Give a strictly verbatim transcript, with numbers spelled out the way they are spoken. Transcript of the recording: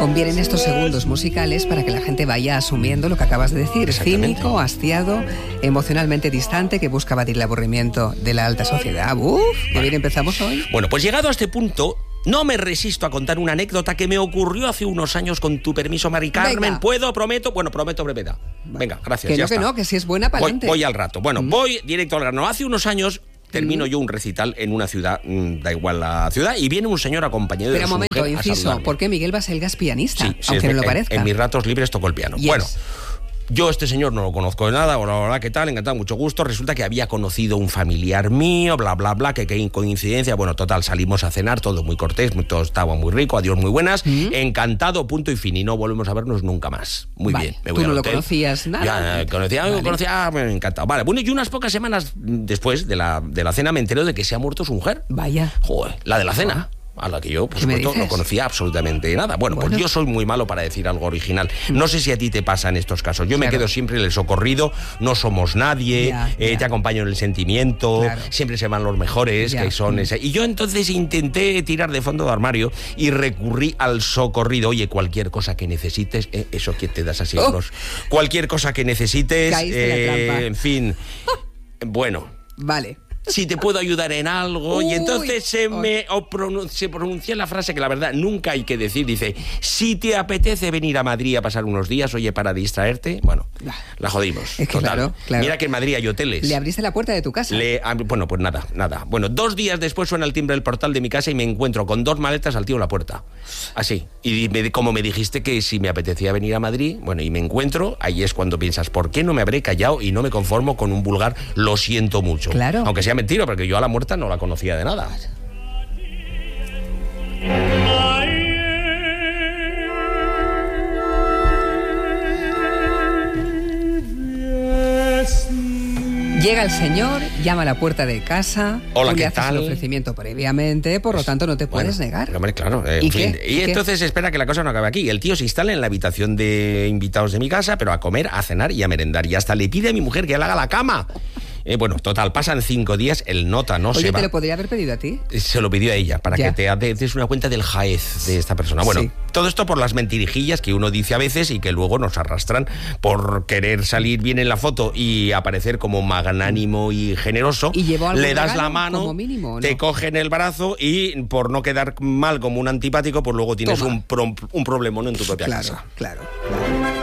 Convienen estos segundos musicales para que la gente vaya asumiendo lo que acabas de decir. Cínico, hastiado, emocionalmente distante, que busca batir el aburrimiento de la alta sociedad. Uf, qué bien empezamos hoy. Bueno, pues llegado a este punto, no me resisto a contar una anécdota que me ocurrió hace unos años, con tu permiso, Mari Carmen. Venga. ¿Puedo? ¿Prometo? Bueno, prometo brevedad. Venga, gracias, Que ya no, que está. no, que si es buena, para Voy, adelante. voy al rato. Bueno, mm. voy directo al grano. Hace unos años termino mm. yo un recital en una ciudad, mmm, da igual la ciudad, y viene un señor acompañado de Pero su un momento, mujer inciso, a saludarme. ¿por qué Miguel Baselga es pianista? Sí, sí, aunque es, no lo en, parezca. En mis ratos libres toco el piano. Yes. Bueno, yo este señor no lo conozco de nada, hola, hola, ¿qué tal? Encantado, mucho gusto. Resulta que había conocido un familiar mío, bla, bla, bla, que qué coincidencia. Bueno, total, salimos a cenar, todo muy cortés, todo estaba muy rico, adiós, muy buenas. Mm. Encantado, punto y fin, y no volvemos a vernos nunca más. Muy vale. bien. Me voy ¿Tú no al lo hotel. conocías nada? Ya, conocía, vale. conocía, me encantado. Vale, bueno, y unas pocas semanas después de la, de la cena me entero de que se ha muerto su mujer. Vaya. Joder, la de la cena. Ah. A la que yo, por supuesto, no conocía absolutamente nada. Bueno, bueno, pues yo soy muy malo para decir algo original. No sé si a ti te pasa en estos casos. Yo claro. me quedo siempre en el socorrido, no somos nadie, ya, eh, ya. te acompaño en el sentimiento, claro. siempre se van los mejores, ya. que son ese. Y yo entonces intenté tirar de fondo de armario y recurrí al socorrido. Oye, cualquier cosa que necesites, eh, eso que te das así oh. unos. Cualquier cosa que necesites, eh, en fin. Bueno. Vale. Si te puedo ayudar en algo. Uy, y entonces se me o pronun- se pronuncia la frase que la verdad nunca hay que decir. Dice, si te apetece venir a Madrid a pasar unos días, oye, para distraerte, bueno, la jodimos. Es que total. Claro, claro. Mira que en Madrid hay hoteles. Le abriste la puerta de tu casa. Le, bueno, pues nada, nada. Bueno, dos días después suena el timbre del portal de mi casa y me encuentro con dos maletas al tío en la puerta. Así. Y me, como me dijiste que si me apetecía venir a Madrid, bueno, y me encuentro, ahí es cuando piensas, ¿por qué no me habré callado y no me conformo con un vulgar lo siento mucho? Claro. Aunque sea mentira, porque yo a la muerta no la conocía de nada. Llega el señor, llama a la puerta de casa. Hola, tú ¿qué le haces tal? el ofrecimiento previamente, por lo tanto no te puedes bueno, negar. Hombre, claro. Eh, ¿Y en qué? fin. Y, ¿Y entonces qué? espera que la cosa no acabe aquí. El tío se instala en la habitación de invitados de mi casa, pero a comer, a cenar y a merendar. Y hasta le pide a mi mujer que le haga la cama. Eh, bueno, total, pasan cinco días, el nota no Oye, se va. ¿te lo podría haber pedido a ti? Se lo pidió a ella, para ya. que te des una cuenta del jaez de esta persona. Bueno, sí. todo esto por las mentirijillas que uno dice a veces y que luego nos arrastran por querer salir bien en la foto y aparecer como magnánimo y generoso. ¿Y llevó algún Le das regalo, la mano, como mínimo, ¿no? te cogen el brazo y por no quedar mal como un antipático, pues luego tienes un, pro, un problemón en tu propia claro, casa. Claro, claro.